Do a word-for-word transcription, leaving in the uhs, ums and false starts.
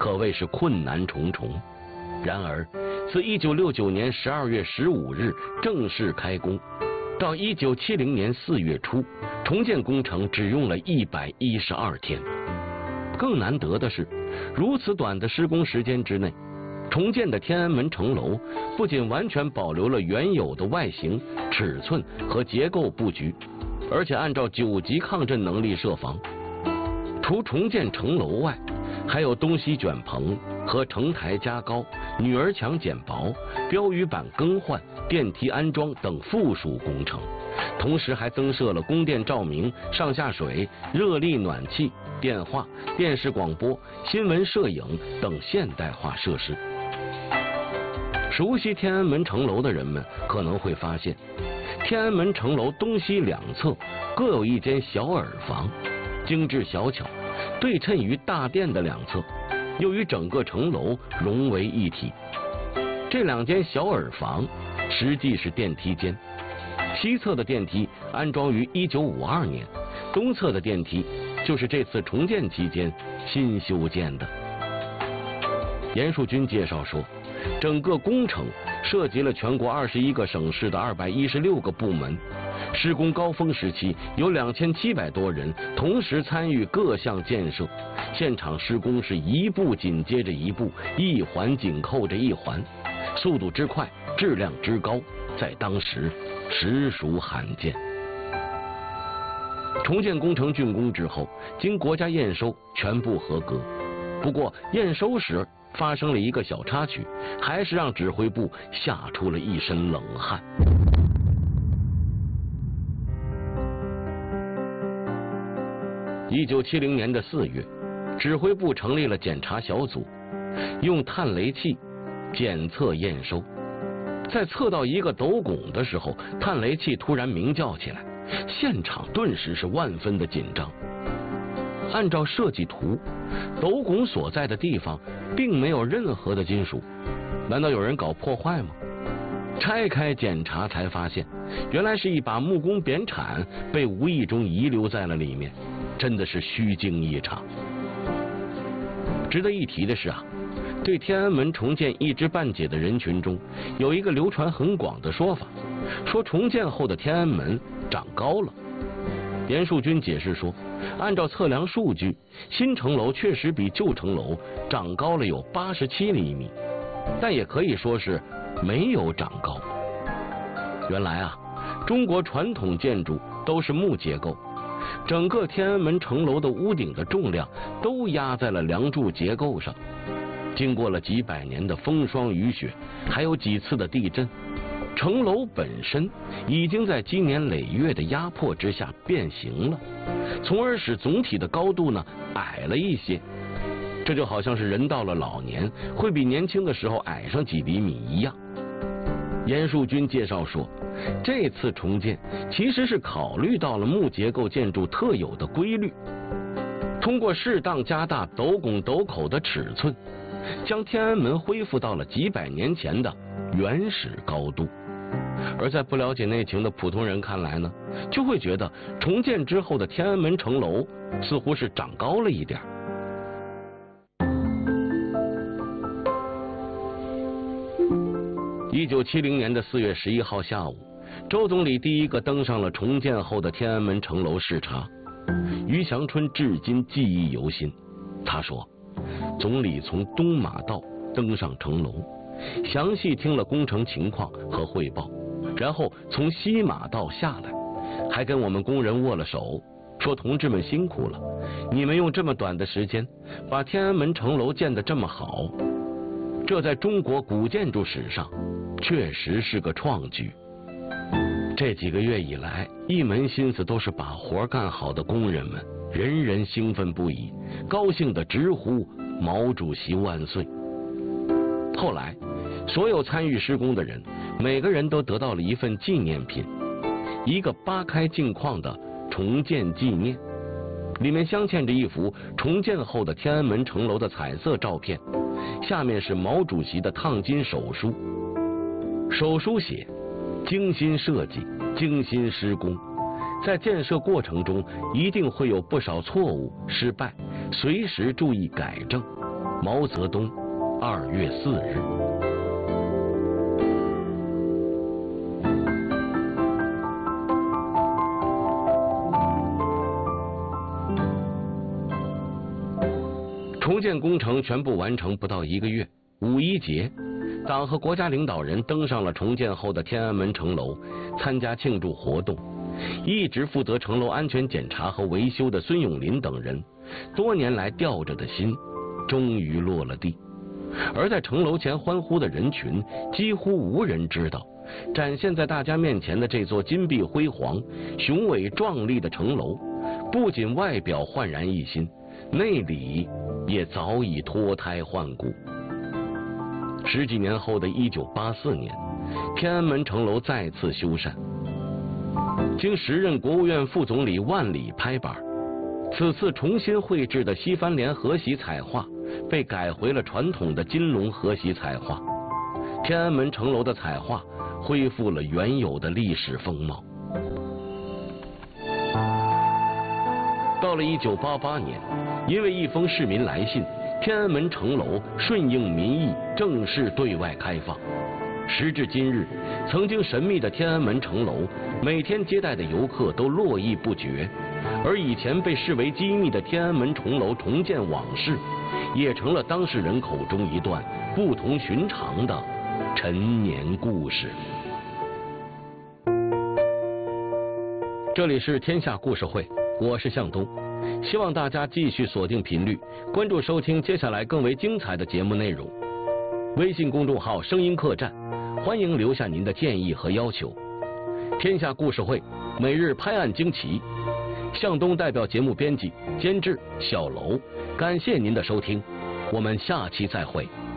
可谓是困难重重。然而，自一九六九年十二月十五日正式开工，到一九七零年四月初，重建工程只用了一百一十二天。更难得的是，如此短的施工时间之内，重建的天安门城楼不仅完全保留了原有的外形、尺寸和结构布局，而且按照九级抗震能力设防。除重建城楼外，还有东西卷棚和城台加高、女儿墙剪薄、标语板更换、电梯安装等附属工程，同时还增设了供电照明、上下水、热力暖气、电话、电视广播、新闻摄影等现代化设施。熟悉天安门城楼的人们可能会发现，天安门城楼东西两侧各有一间小耳房，精致小巧，对称于大殿的两侧，又与整个城楼融为一体。这两间小耳房实际是电梯间，西侧的电梯安装于一九五二年，东侧的电梯就是这次重建期间新修建的。严树军介绍说，整个工程涉及了全国二十一个省市的二百一十六个部门，施工高峰时期有两千七百多人同时参与各项建设，现场施工是一步紧接着一步，一环紧扣着一环，速度之快，质量之高，在当时实属罕见。重建工程竣工之后，经国家验收，全部合格。不过验收时发生了一个小插曲，还是让指挥部吓出了一身冷汗。一九七零年的四月，指挥部成立了检查小组，用探雷器检测验收。在测到一个斗拱的时候，探雷器突然鸣叫起来，现场顿时是万分的紧张。按照设计图，斗拱所在的地方并没有任何的金属，难道有人搞破坏吗？拆开检查才发现，原来是一把木工扁铲被无意中遗留在了里面，真的是虚惊一场。值得一提的是啊，对天安门重建一知半解的人群中，有一个流传很广的说法，说重建后的天安门长高了。严树军解释说，按照测量数据，新城楼确实比旧城楼长高了有八十七厘米，但也可以说是没有长高。原来啊，中国传统建筑都是木结构，整个天安门城楼的屋顶的重量都压在了梁柱结构上。经过了几百年的风霜雨雪，还有几次的地震，城楼本身已经在积年累月的压迫之下变形了，从而使总体的高度呢矮了一些。这就好像是人到了老年会比年轻的时候矮上几厘米一样。严树军介绍说，这次重建其实是考虑到了木结构建筑特有的规律，通过适当加大斗拱斗口的尺寸，将天安门恢复到了几百年前的原始高度。而在不了解内情的普通人看来呢，就会觉得重建之后的天安门城楼似乎是长高了一点。一九七零年的四月十一号下午，周总理第一个登上了重建后的天安门城楼视察。于祥春至今记忆犹新，他说，总理从东马道登上城楼，详细听了工程情况和汇报，然后从西马道下来，还跟我们工人握了手，说同志们辛苦了，你们用这么短的时间把天安门城楼建得这么好，这在中国古建筑史上确实是个创举。这几个月以来，一门心思都是把活干好的工人们，人人兴奋不已，高兴地直呼毛主席万岁。后来，所有参与施工的人，每个人都得到了一份纪念品，一个八开镜框的重建纪念，里面镶嵌着一幅重建后的天安门城楼的彩色照片，下面是毛主席的烫金手书。手书写，精心设计，精心施工，在建设过程中一定会有不少错误失败，随时注意改正。 毛泽东，二月四日。重建工程全部完成不到一个月，五一节，党和国家领导人登上了重建后的天安门城楼，参加庆祝活动。一直负责城楼安全检查和维修的孙永林等人，多年来吊着的心，终于落了地。而在城楼前欢呼的人群，几乎无人知道，展现在大家面前的这座金碧辉煌、雄伟壮丽的城楼，不仅外表焕然一新，内里也早已脱胎换骨。十几年后的一九八四年，天安门城楼再次修缮，经时任国务院副总理万里拍板，此次重新绘制的西番莲荷玺彩画被改回了传统的金龙荷玺彩画，天安门城楼的彩画恢复了原有的历史风貌。到了一九八八年，因为一封市民来信，天安门城楼顺应民意正式对外开放。时至今日，曾经神秘的天安门城楼每天接待的游客都络绎不绝，而以前被视为机密的天安门重楼重建往事，也成了当事人口中一段不同寻常的陈年故事。这里是天下故事会，我是向东，希望大家继续锁定频率，关注收听接下来更为精彩的节目内容。微信公众号声音客栈，欢迎留下您的建议和要求。天下故事会每日拍案惊奇，向东代表节目编辑监制小楼，感谢您的收听，我们下期再会。